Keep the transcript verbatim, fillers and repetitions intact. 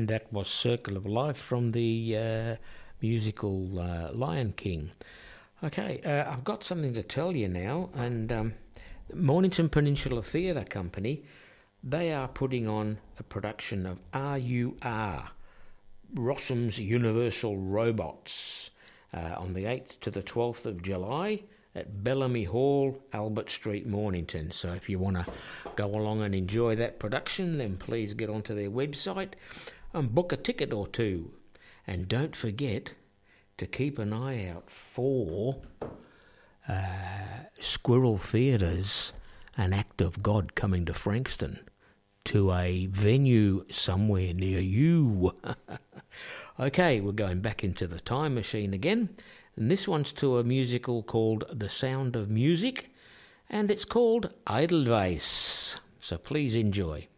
and that was Circle of Life from the uh, musical uh, Lion King. Okay, uh, I've got something to tell you now, and um, Mornington Peninsula Theatre Company, they are putting on a production of R U R, Rossum's Universal Robots, uh, on the eighth to the twelfth of July at Bellamy Hall, Albert Street, Mornington. So if you want to go along and enjoy that production, then please get onto their website and book a ticket or two. And don't forget to keep an eye out for uh, Squirrel Theatre's An Act of God coming to Frankston, to a venue somewhere near you. Okay, we're going back into the time machine again, and this one's to a musical called The Sound of Music, and it's called Edelweiss. So please enjoy.